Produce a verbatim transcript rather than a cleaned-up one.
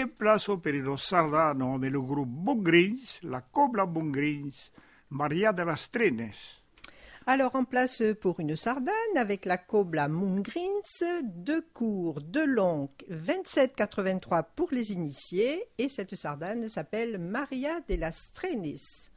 E place per lo sardano del gruppo Bungrins, la cobla Bungrins, Maria de las Trenes. Alors en place pour une sardane avec la cobla Mungrins, deux cours, deux longues, vingt-sept quatre-vingt-trois pour les initiés et cette sardane s'appelle Maria de las Trenes.